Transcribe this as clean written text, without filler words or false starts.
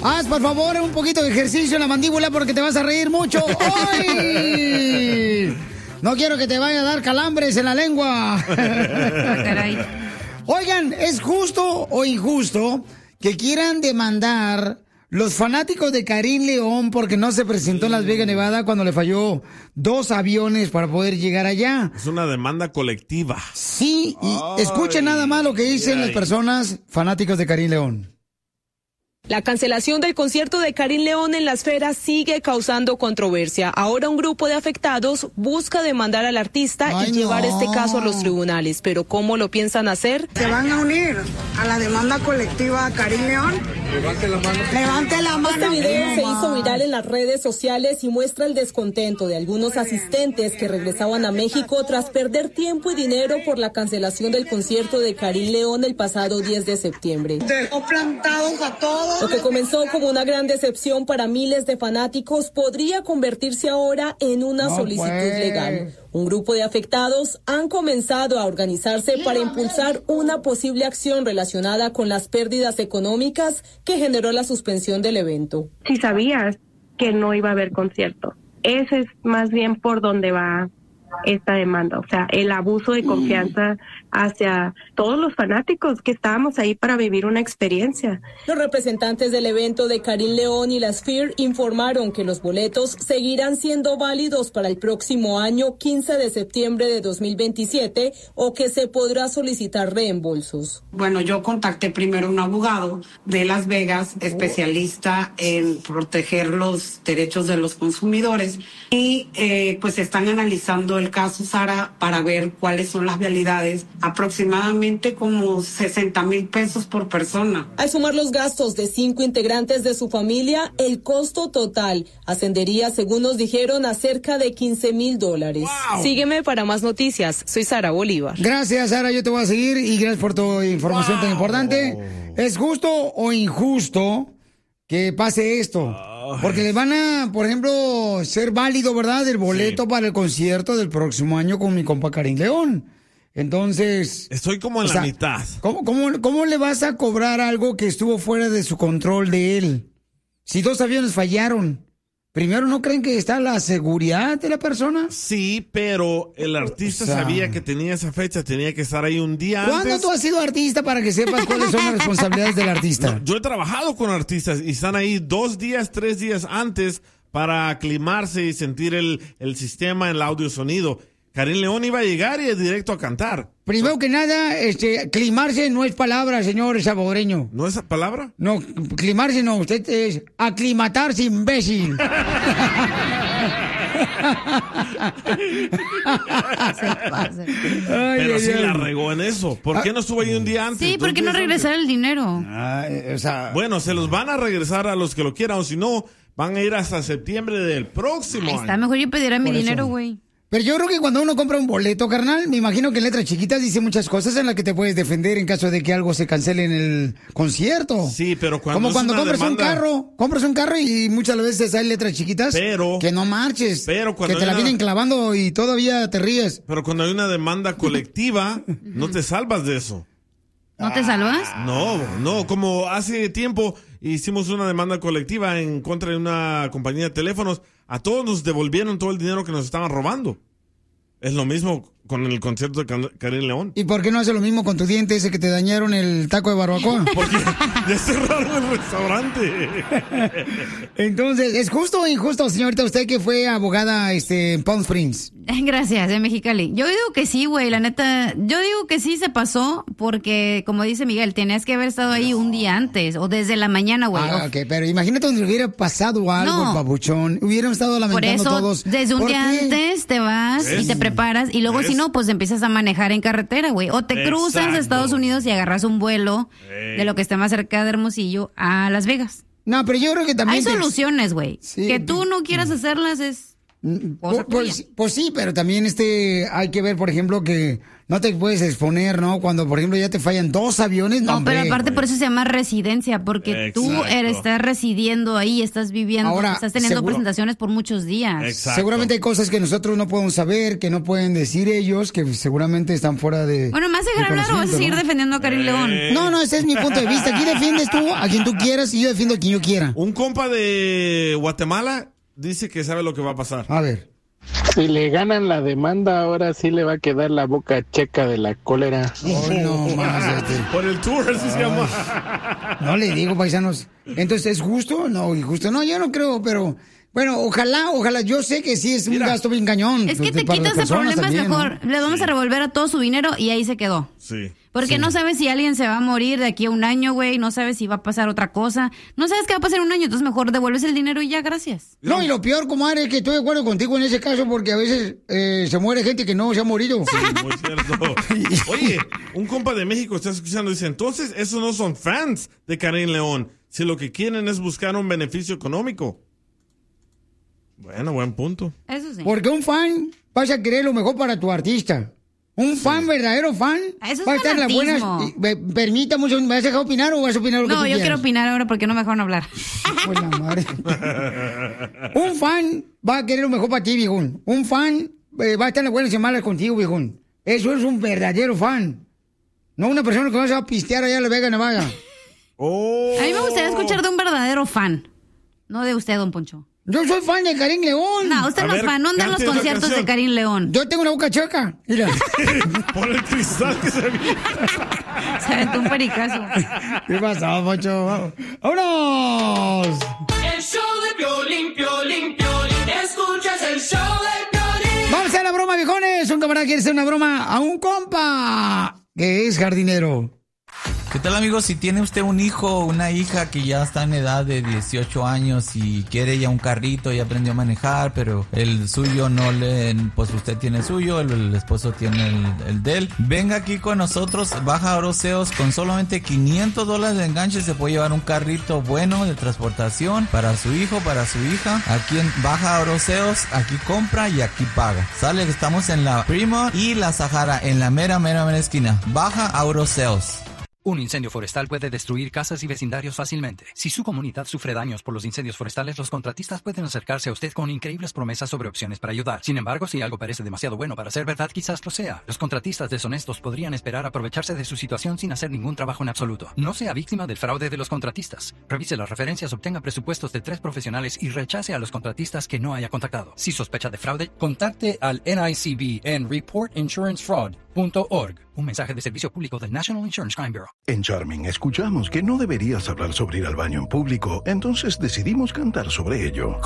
Haz, por favor, un poquito de ejercicio en la mandíbula porque te vas a reír mucho. ¡Ay! No quiero que te vaya a dar calambres en la lengua. Oigan, ¿es justo o injusto que quieran demandar los fanáticos de Karim León porque no se presentó en Las Vegas, Nevada, cuando le falló 2 aviones para poder llegar allá? Es una demanda colectiva. Sí, y escuchen nada más lo que dicen las personas fanáticos de Karim León. La cancelación del concierto de Karim León en La Esfera sigue causando controversia. Ahora un grupo de afectados busca demandar al artista y llevar este caso a los tribunales. Pero ¿cómo lo piensan hacer? ¿Se van a unir a la demanda colectiva a Karim León? Levante la mano. Levante la mano. Este video se hizo viral en las redes sociales y muestra el descontento de algunos asistentes que regresaban a México tras perder tiempo y dinero por la cancelación del concierto de Karim León el pasado 10 de septiembre. Dejó plantados a todos. Lo que comenzó como una gran decepción para miles de fanáticos podría convertirse ahora en una solicitud legal. Un grupo de afectados han comenzado a organizarse para impulsar una posible acción relacionada con las pérdidas económicas que generó la suspensión del evento. Si sabías que no iba a haber concierto, ese es más bien por donde va esta demanda, o sea, el abuso de confianza hacia todos los fanáticos que estábamos ahí para vivir una experiencia. Los representantes del evento de Karim León y la Sphere informaron que los boletos seguirán siendo válidos para el próximo año 15 de septiembre de 2027 o que se podrá solicitar reembolsos. Bueno, yo contacté primero a un abogado de Las Vegas, especialista en proteger los derechos de los consumidores y pues están analizando el caso, Sara, para ver cuáles son las realidades. Aproximadamente como 60,000 pesos por persona. Al sumar los gastos de 5 integrantes de su familia, el costo total ascendería, según nos dijeron, a cerca de $15,000. Wow. Sígueme para más noticias. Soy Sara Bolívar. Gracias, Sara. Yo te voy a seguir y gracias por tu información tan importante. ¿Es justo o injusto que pase esto? Porque les van a, por ejemplo, ser válido, ¿verdad?, el boleto para el concierto del próximo año con mi compa Karim León. Entonces... Estoy como en la mitad. ¿Cómo le vas a cobrar algo que estuvo fuera de su control de él? Si 2 aviones fallaron. Primero, ¿no creen que está la seguridad de la persona? Sí, pero el artista sabía que tenía esa fecha, tenía que estar ahí un día antes. ¿Cuándo tú has sido artista para que sepas cuáles son las responsabilidades del artista? No, yo he trabajado con artistas y están ahí 2 días, 3 días antes para aclimarse y sentir el sistema, el audio sonido. Karim León iba a llegar y directo a cantar. Primero que nada, climarse no es palabra, señor salvadoreño. ¿No es palabra? No, climarse no, usted es aclimatarse, imbécil. Pero sí la regó en eso. ¿Por qué no estuvo ahí un día antes? Sí, ¿por qué no regresar el dinero? Bueno, se los van a regresar a los que lo quieran, o si no, van a ir hasta septiembre del próximo año. Está mejor yo pediré mi dinero, güey. Pero yo creo que cuando uno compra un boleto, carnal, me imagino que en letras chiquitas dice muchas cosas en las que te puedes defender en caso de que algo se cancele en el concierto. Sí, pero cuando como cuando compras demanda... compras un carro y muchas veces hay letras chiquitas que no marches, pero cuando que te la vienen clavando y todavía te ríes. Pero cuando hay una demanda colectiva, no te salvas de eso. ¿No te salvas? No, como hace tiempo hicimos una demanda colectiva en contra de una compañía de teléfonos, a todos nos devolvieron todo el dinero que nos estaban robando. Es lo mismo con el concierto de Karim León. ¿Y por qué no hace lo mismo con tu diente ese que te dañaron el taco de barbacoa? Porque ya cerraron el restaurante. Entonces, ¿es justo o injusto, señorita, usted que fue abogada en Palm Springs? Gracias, de Mexicali. Yo digo que sí, güey, la neta. Yo digo que sí se pasó porque, como dice Miguel, tenías que haber estado ahí un día antes o desde la mañana, güey. Ok, pero imagínate donde hubiera pasado algo, papuchón. Hubieran estado lamentando todos. Por eso, desde un día antes te vas y te preparas y luego si no, pues empiezas a manejar en carretera, güey. O te cruzas a Estados Unidos y agarras un vuelo de lo que esté más cerca de Hermosillo a Las Vegas. No, pero yo creo que también... Hay soluciones, güey. Sí. Que tú no quieras hacerlas es Pues sí, pero también hay que ver, por ejemplo, que no te puedes exponer, ¿no? Cuando, por ejemplo, ya te fallan 2 aviones. No, pero aparte por eso se llama residencia, porque tú estás residiendo ahí, estás viviendo, ahora, estás teniendo presentaciones por muchos días. Exacto. Seguramente hay cosas que nosotros no podemos saber, que no pueden decir ellos, que seguramente están fuera de... Bueno, ¿me vas a dejar hablar o vas a seguir defendiendo a Karim León? No, ese es mi punto de vista. Aquí defiendes tú a quien tú quieras y yo defiendo a quien yo quiera. Un compa de Guatemala dice que sabe lo que va a pasar. A ver. Si le ganan la demanda, ahora sí le va a quedar la boca checa de la cólera. Oh, no más. Por el tour, así se llama. No le digo, paisanos. Entonces, ¿es justo? No, injusto. No, yo no creo, pero... Bueno, ojalá. Yo sé que sí es un gasto bien cañón. Es que te quitas de problemas también, mejor. ¿No? Le vamos a revolver a todo su dinero y ahí se quedó. Sí. Porque no sabes si alguien se va a morir de aquí a un año, güey. No sabes si va a pasar otra cosa. No sabes qué va a pasar en un año. Entonces mejor devuelves el dinero y ya, gracias. No, y lo peor, comadre, es que estoy de acuerdo contigo en ese caso porque a veces se muere gente que no se ha morido. Sí, muy cierto. Oye, un compa de México está escuchando y dice, entonces esos no son fans de Karim León. Si lo que quieren es buscar un beneficio económico. Bueno, buen punto. Eso sí. Porque un fan vas a querer lo mejor para tu artista. Un fan, verdadero fan, eso es va a estar en las buenas. Permítame, ¿me vas a dejar opinar o vas a opinar lo que tú quieras? No, yo quiero opinar ahora porque no me dejaron hablar. Pues la madre. Un fan va a querer lo mejor para ti, viejón. Un fan va a estar en las buenas y malas contigo, viejón. Eso es un verdadero fan. No una persona que vas a pistear allá en La Vega, Nevada. A mí me gustaría escuchar de un verdadero fan. No de usted, don Poncho. Yo soy fan de Karim León. No, usted no es fan. No anda en los conciertos de Karim León. Yo tengo una boca chueca. Mira. Por el cristal que se ve. Se aventó un pericazo. ¿Qué pasó, Poncho? ¡Vámonos! El show de Piolín. Escuchas el show de Piolín. Vamos a hacer la broma, viejones. Un camarada quiere hacer una broma a un compa que es jardinero. ¿Qué tal, amigos? Si tiene usted un hijo o una hija que ya está en edad de 18 años y quiere ya un carrito, ya aprendió a manejar, pero el suyo pues usted tiene el suyo, el esposo tiene el de él, venga aquí con nosotros, baja a Oroseos, con solamente $500 de enganche se puede llevar un carrito bueno de transportación para su hijo, para su hija. Aquí en Baja a Oroseos, aquí compra y aquí paga. Sale, estamos en la Primo y la Sahara, en la mera esquina. Baja a Oroseos. Un incendio forestal puede destruir casas y vecindarios fácilmente. Si su comunidad sufre daños por los incendios forestales, los contratistas pueden acercarse a usted con increíbles promesas sobre opciones para ayudar. Sin embargo, si algo parece demasiado bueno para ser verdad, quizás lo sea. Los contratistas deshonestos podrían esperar aprovecharse de su situación sin hacer ningún trabajo en absoluto. No sea víctima del fraude de los contratistas. Revise las referencias, obtenga presupuestos de 3 profesionales y rechace a los contratistas que no haya contactado. Si sospecha de fraude, contacte al NICB en reportinsurancefraud.org. Un mensaje de servicio público del National Insurance Crime Bureau. En Charming escuchamos que no deberías hablar sobre ir al baño en público, entonces decidimos cantar sobre ello.